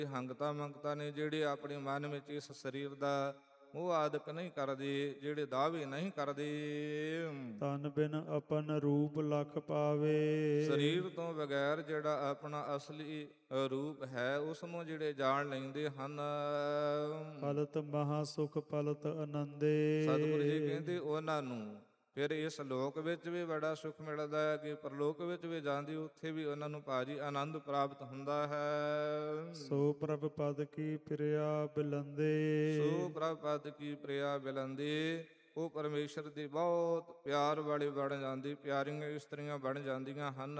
ਹੰਗਤਾ ਮੰਗਤਾ ਨੇ, ਜਿਹੜੇ ਆਪਣੇ ਮਨ ਵਿੱਚ ਇਸ ਸਰੀਰ ਦਾ ਮੋਹ ਆਦਿਕ ਨਹੀਂ ਕਰਦੇ, ਜਿਹੜੇ ਦਾਅਵੇ ਨਹੀਂ ਕਰਦੇ। ਤਨ ਬਿਨ ਆਪਨ ਰੂਪ ਲਖ ਪਾਵੇ। ਸਰੀਰ ਤੋਂ ਬਗੈਰ ਜਿਹੜਾ ਆਪਣਾ ਅਸਲੀ ਰੂਪ ਹੈ, ਉਸ ਨੂੰ ਜਿਹੜੇ ਜਾਣ ਲੈਂਦੇ ਹਨ। ਪਲਤ ਮਹਾ ਸੁਖ ਪਲਤ ਆਨੰਦੇ। ਸਤਿਗੁਰੂ ਜੀ ਕਹਿੰਦੇ ਉਹਨਾਂ ਨੂੰ ਫਿਰ ਇਸ ਲੋਕ ਵਿੱਚ ਵੀ ਬੜਾ ਸੁੱਖ ਮਿਲਦਾ ਹੈ, ਕਿ ਪਰਲੋਕ ਵਿੱਚ ਵੀ ਜਾਂਦੀ, ਉੱਥੇ ਵੀ ਉਹਨਾਂ ਨੂੰ ਭਾਰੀ ਆਨੰਦ ਪ੍ਰਾਪਤ ਹੁੰਦਾ ਹੈ। ਸੋ ਪ੍ਰਭ ਪਦ ਕੀ ਪ੍ਰਿਆ ਬਿਲੰਦੇ। ਸੋ ਪ੍ਰਭ ਪਦ ਕੀ ਪ੍ਰਿਆ ਬਿਲੰਦੇ। ਉਹ ਪਰਮੇਸ਼ਰ ਦੀ ਬਹੁਤ ਪਿਆਰ ਵਾਲੀ ਬਣ ਜਾਂਦੀ, ਪਿਆਰੀਆਂ ਇਸਤਰੀਆਂ ਬਣ ਜਾਂਦੀਆਂ ਹਨ।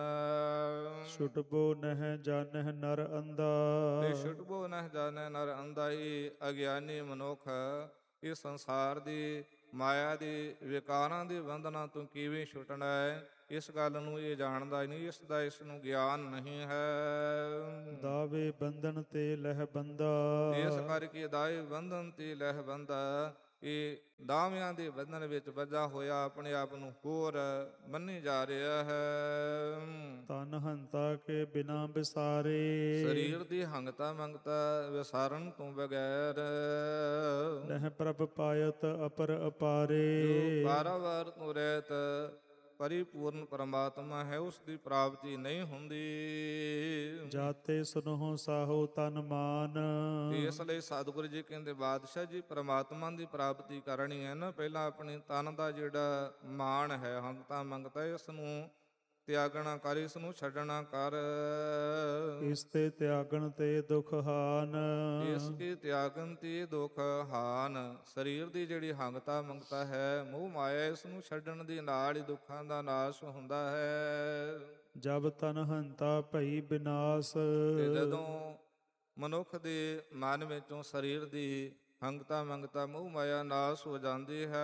ਛੁਟਬੋ ਨਹਿ ਜਾਣਹਿ ਨਰ ਅੰਧਾ। ਤੇ ਛੁਟਬੋ ਨਹਿ ਜਾਣੈ ਨਰ ਅੰਧਾ। ਇਹ ਅਗਿਆਨੀ ਮਨੁੱਖ ਇਸ ਸੰਸਾਰ ਦੀ ਮਾਇਆ ਦੀ ਵਿਕਾਰਾਂ ਦੀ ਬੰਧਨਾਂ ਤੋਂ ਕਿਵੇਂ ਛੁੱਟਣਾ ਹੈ, ਇਸ ਗੱਲ ਨੂੰ ਇਹ ਜਾਣਦਾ ਨਹੀਂ, ਇਸ ਦਾ ਇਸ ਨੂੰ ਗਿਆਨ ਨਹੀਂ ਹੈ। ਦਾਵੇ ਬੰਧਨ ਤੇ ਲਹਿ ਬੰਦਾ। ਇਸ ਕਰਕੇ ਦਾਵੇ ਬੰਧਨ ਤੇ ਲਹਿ ਬੰਦਾ। ਇਹ ਦਾਅਵਿਆਂ ਦੇ ਬੰਧਨ ਵਿੱਚ ਬੱਝਾ ਹੋਇਆ ਆਪਣੇ ਆਪ ਨੂੰ ਹੋਰ ਬੰਨੀ ਜਾ ਰਿਹਾ ਹੈ। ਤਨ ਹੰਤਾ ਕੇ ਬਿਨਾ ਵਿਸਾਰੇ। ਸਰੀਰ ਦੀ ਹੰਗਤਾ ਮੰਗਤਾ ਵਿਸਾਰਨ ਤੋਂ ਬਗੈਰ ਲਹਿ ਪ੍ਰਭ ਪਾਇਤ ਅਪਰ ਅਪਾਰੇ। ਜੋ ਪਾਰਾਵਾਰ ਤੋਂ ਰਹਿਤ ਪਰਿਪੂਰਨ ਪਰਮਾਤਮਾ ਹੈ, ਉਸ ਦੀ ਪ੍ਰਾਪਤੀ ਨਹੀਂ ਹੁੰਦੀ। ਜਾਤੇ ਸੁਨਹੁ ਸਾਹੋ ਤਨ ਮਾਨ। ਤੇ ਇਸ ਲਈ ਸਤਿਗੁਰੂ ਜੀ ਕਹਿੰਦੇ, ਬਾਦਸ਼ਾਹ ਜੀ ਪਰਮਾਤਮਾ ਦੀ ਪ੍ਰਾਪਤੀ ਕਰਨੀ ਹੈ ਨਾ, ਪਹਿਲਾਂ ਆਪਣੇ ਤਨ ਦਾ ਜਿਹੜਾ ਮਾਣ ਹੈ, ਹੰਗਤਾ ਮੰਗਤਾ, ਇਸ ਨੂੰ ਤਿਆਗਣਾ ਕਰ, ਇਸ ਨੂੰ ਛੱਡਣਾ ਕਰ। ਇਸ ਤੇ ਤਿਆਗਣ ਤੇ ਦੁਖ ਹਾਨ। ਇਸ ਕੇ ਤਿਆਗਨ ਤੇ ਦੁਖ ਹਾਨ। ਸਰੀਰ ਦੀ ਜਿਹੜੀ ਹੰਗਤਾ ਮੰਗਤਾ ਹੈ, ਮੋਹ ਮਾਇਆ, ਇਸ ਨੂੰ ਛੱਡਣ ਦੇ ਨਾਲ ਹੀ ਦੁੱਖਾਂ ਦਾ ਨਾਸ਼ ਹੁੰਦਾ ਹੈ। ਜਬ ਤਨ ਹੰਤਾ ਭਈ ਬਿਨਾਸ਼। ਤੇ ਜਦੋਂ ਮਨੁੱਖ ਦੇ ਮਨ ਵਿੱਚੋਂ ਸਰੀਰ ਦੀ ਹੰਗਤਾ ਮੰਗਤਾ ਮੋਹ ਮਾਇਆ ਨਾਸ਼ ਹੋ ਜਾਂਦੀ ਹੈ,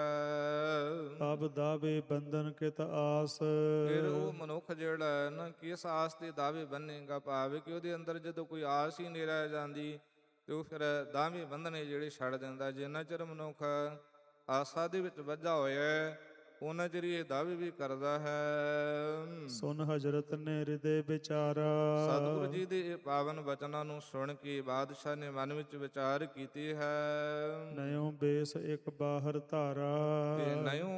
ਤਬ ਦਾਵੇ ਬੰਧਨ ਕਿਤ ਆਸ। ਫਿਰ ਉਹ ਮਨੁੱਖ ਜਿਹੜਾ ਹੈ ਨਾ, ਕਿਸ ਆਸ ਤੇ ਦਾਵੇ ਬੰਨੇਗਾ, ਭਾਵੇਂ ਕਿ ਉਹਦੇ ਅੰਦਰ ਜਦੋਂ ਕੋਈ ਆਸ ਹੀ ਨਹੀਂ ਰਹਿ ਜਾਂਦੀ, ਤੇ ਉਹ ਫਿਰ ਦਾਵੇ ਬੰਧਨੇ ਜਿਹੜੇ ਛੱਡ ਦਿੰਦਾ। ਜਿੰਨਾ ਚਿਰ ਮਨੁੱਖ ਆਸਾ ਦੇ ਵਿੱਚ ਬੱਝਾ ਹੋਇਆ, ਉਹਨਾਂ ਚਿਰ ਇਹ ਦਾਅਵੇ ਵੀ ਕਰਦਾ ਹੈ। ਸੁਨ ਹਜ਼ਰਤ ਨੇ ਹਿਰਦੇ ਵਿਚਾਰਾ। ਸਤਿਗੁਰੂ ਜੀ ਦੇ ਇਹ ਪਾਵਨ ਬਚਨਾਂ ਨੂੰ ਸੁਣ ਕੇ ਬਾਦਸ਼ਾਹ ਨੇ ਮਨ ਵਿੱਚ ਵਿਚਾਰ ਕੀਤੀ ਹੈ। ਨਯੋ ਬੇਸ ਇੱਕ ਬਾਹਰ ਧਾਰਾ। ਤੇ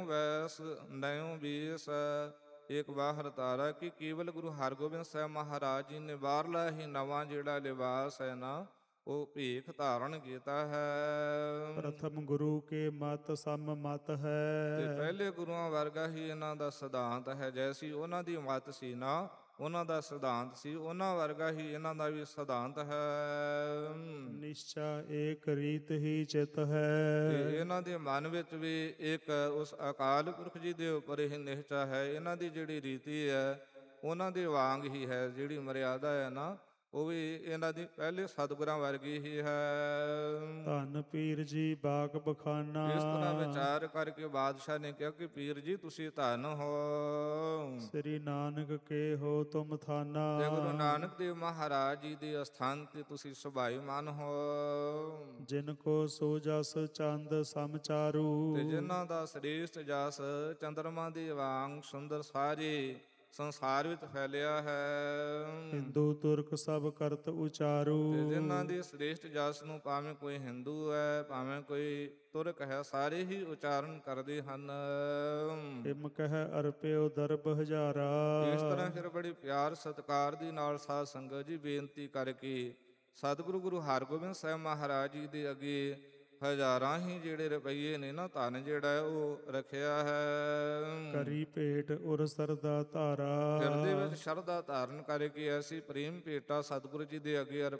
ਨਯੋ ਬੇਸ ਇੱਕ ਬਾਹਰ ਧਾਰਾ, ਕਿ ਕੇਵਲ ਗੁਰੂ ਹਰਗੋਬਿੰਦ ਸਾਹਿਬ ਮਹਾਰਾਜ ਜੀ ਨੇ ਬਾਹਰਲਾ ਹੀ ਨਵਾਂ ਜਿਹੜਾ ਲਿਬਾਸ ਹੈ ਨਾ, ਉਹ ਭੇਖ ਧਾਰਨ ਕੀਤਾ ਹੈ। ਪ੍ਰਥਮ ਗੁਰੂ ਕੇ ਮਤ ਸਮ ਮਤ ਤੇ ਹੈ। ਪਹਿਲੇ ਗੁਰੂਆਂ ਵਰਗਾ ਹੀ ਇਹਨਾਂ ਦਾ ਸਿਧਾਂਤ ਹੈ। ਜੈਸੀ ਉਹਨਾਂ ਦੀ ਮਤ ਸੀ ਨਾ, ਉਹਨਾਂ ਦਾ ਸਿਧਾਂਤ ਸੀ, ਉਹਨਾਂ ਵਰਗਾ ਹੀ ਇਹਨਾਂ ਦਾ ਵੀ ਸਿਧਾਂਤ ਹੈ। ਨਿਸ਼ਚਾ ਏਕ ਰੀਤ ਹੀ ਚਿਤ ਤੇ ਹੈ। ਇਹਨਾਂ ਦੇ ਮਨ ਵਿੱਚ ਵੀ ਇੱਕ ਉਸ ਅਕਾਲ ਪੁਰਖ ਜੀ ਦੇ ਉੱਪਰ ਇਹ ਨਿਸ਼ਚਾ ਹੈ। ਇਹਨਾਂ ਦੀ ਜਿਹੜੀ ਰੀਤੀ ਹੈ, ਉਹਨਾਂ ਦੇ ਵਾਂਗ ਹੀ ਹੈ, ਜਿਹੜੀ ਮਰਿਆਦਾ ਹੈ ਨਾ, ਉਹ ਵੀ ਇਹਨਾਂ ਦੀ ਪਹਿਲੇ ਸਤਿਗੁਰਾਂ ਵਰਗੀ ਹੀ ਹੈ। ਧੰਨ ਪੀਰ ਜੀ ਬਾਗ ਬਖਾਨਾ। ਇਸ ਤਰ੍ਹਾਂ ਵਿਚਾਰ ਕਰਕੇ ਬਾਦਸ਼ਾਹ ਨੇ ਕਿਹਾ ਕਿ ਪੀਰ ਜੀ ਤੁਸੀਂ ਧੰਨ ਹੋ। ਸ੍ਰੀ ਨਾਨਕ ਕੇ ਹੋ ਤੁਮ ਥਾਨਾ। ਤੇ ਗੁਰੂ ਨਾਨਕ ਦੇਵ ਮਹਾਰਾਜ ਜੀ ਦੇ ਅਸਥਾਨ ਤੇ ਤੁਸੀਂ ਸੁਭਾਈਮਾਨ ਹੋ। ਜਿਨ ਕੋ ਸੋ ਜਸ ਚੰਦ ਸਮਚਾਰੂ। ਤੇ ਜਿਨ੍ਹਾਂ ਦਾ ਸ੍ਰੇਸ਼ਟ ਜਸ ਚੰਦਰਮਾ ਦੇ ਵਾਂਗ ਸੁੰਦਰ ਸਾਰੇ ਸੰਸਾਰ ਵਿੱਚ ਫੈਲਿਆ ਹੈ। ਹਿੰਦੂ ਤੁਰਕ ਸਭ ਕਰਤ ਉਚਾਰੂ। ਤੇ ਜਿਨ੍ਹਾਂ ਦੇ ਸ੍ਰੇਸ਼ਟ ਜਸ ਨੂੰ ਭਾਵੇਂ ਕੋਈ ਹਿੰਦੂ ਹੈ, ਭਾਵੇਂ ਕੋਈ ਤੁਰਕ ਹੈ, ਸਾਰੇ ਹੀ ਉਚਾਰਨ ਕਰਦੇ ਹਨ। ਹਿਮ ਕਹਿ ਅਰਪਿਓ ਦਰਬ ਹਜ਼ਾਰਾ। ਇਸ ਤਰ੍ਹਾਂ ਫਿਰ ਬੜੀ ਪਿਆਰ ਸਤਿਕਾਰ ਦੀ ਨਾਲ ਸਾਧ ਸੰਗਤ ਜੀ ਬੇਨਤੀ ਕਰਕੇ ਸਤਿਗੁਰੂ ਗੁਰੂ ਹਰਗੋਬਿੰਦ ਸਾਹਿਬ ਮਹਾਰਾਜ ਜੀ ਦੇ ਅੱਗੇ ਹਜ਼ਾਰਾਂ ਹੀ ਜਿਹੜੇ ਰੁਪਈਏ ਨੇ ਨਾ, ਧਨ ਜਿਹੜਾ ਹੈ ਉਹ ਰੱਖਿਆ ਹੈ। ਕਰੀ ਭੇਟ ਉਰ ਸਰਦਾ ਧਾਰਾ। ਹਿਰਦੇ ਵਿੱਚ ਸ਼ਰਧਾ ਧਾਰਨ ਕਰਕੇ ਐਸੀ ਪ੍ਰੇਮ ਭੇਟਾ ਸਤਿਗੁਰੂ ਜੀ ਦੇ ਅੱਗੇ